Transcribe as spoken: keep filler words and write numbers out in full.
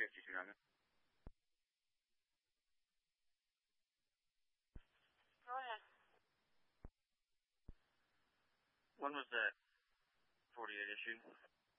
fifty-two hundred. Go ahead. When was that forty-eight issued?